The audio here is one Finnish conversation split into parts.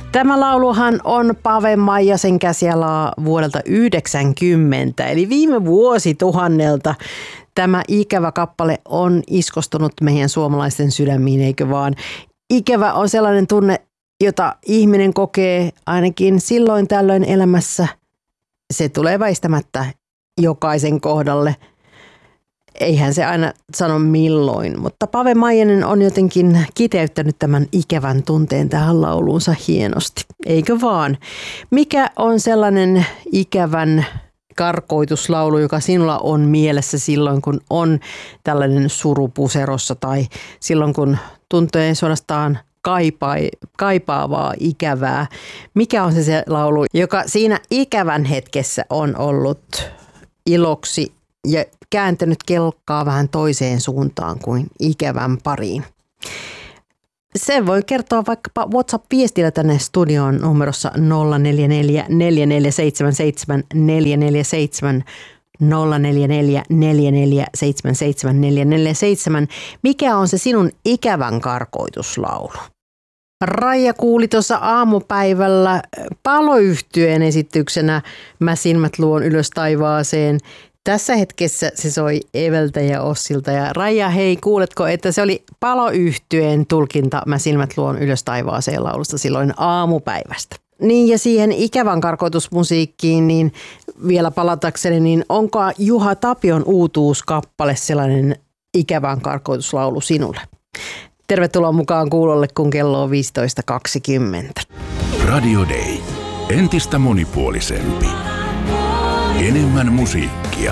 Tämä lauluhan on Pave Maijasen käsialaa vuodelta 1990, eli viime vuosituhannelta. Tämä ikävä kappale on iskostunut meidän suomalaisten sydämiin, eikö vaan? Ikävä on sellainen tunne, jota ihminen kokee ainakin silloin tällöin elämässä. Se tulee väistämättä jokaisen kohdalle. Eihän se aina sano milloin, mutta Pave Maijanen on jotenkin kiteyttänyt tämän ikävän tunteen tähän lauluunsa hienosti. Eikö vaan? Mikä on sellainen ikävän karkoituslaulu, joka sinulla on mielessä silloin, kun on tällainen surupuserossa tai silloin, kun tuntee suorastaan kaipaavaa ikävää? Mikä on se laulu, joka siinä ikävän hetkessä on ollut iloksi ja kääntänyt kelkkaa vähän toiseen suuntaan kuin ikävän pariin? Se voi kertoa vaikkapa WhatsApp-viestillä tänne studioon numerossa 044 4477 447 044 4477 447. Mikä on se sinun ikävän karkoituslaulu? Raija kuuli tuossa aamupäivällä Paloyhtyeen esityksenä Mä silmät luon ylös taivaaseen. Tässä hetkessä se soi Eveltä ja Ossilta. Ja Raija, hei, kuuletko, että se oli Paloyhtyeen tulkinta Mä silmät luon ylös taivaaseen laulusta silloin aamupäivästä. Niin, ja siihen ikävän karkoitusmusiikkiin, niin vielä palatakseni, niin onko Juha Tapion uutuuskappale sellainen ikävän karkoituslaulu sinulle? Tervetuloa mukaan kuulolle, kun kello on 15.20. Radio Day. Entistä monipuolisempi. Enemmän musiikkia.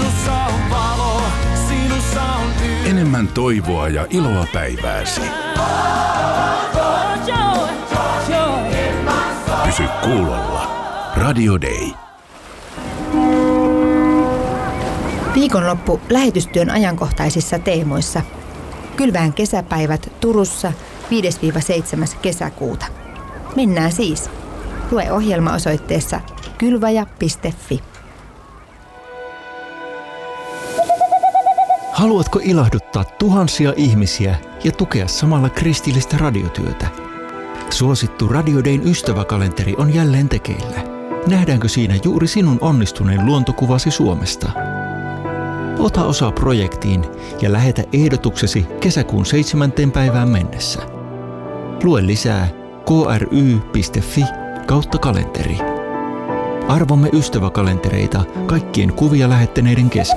Enemmän toivoa ja iloa päivääsi. Pysy kuulolla. Radio Day. Viikonloppu lähetystyön ajankohtaisissa teemoissa. Kylvään kesäpäivät Turussa 5-7. kesäkuuta. Mennään siis. Lue ohjelma osoitteessa kylvaja.fi. Haluatko ilahduttaa tuhansia ihmisiä ja tukea samalla kristillistä radiotyötä? Suosittu Radio Dayn ystäväkalenteri on jälleen tekeillä. Nähdäänkö siinä juuri sinun onnistuneen luontokuvasi Suomesta? Ota osaa projektiin ja lähetä ehdotuksesi kesäkuun 7. päivään mennessä. Lue lisää kry.fi/kalenteri. Arvomme ystäväkalentereita kaikkien kuvia lähettäneiden kesken.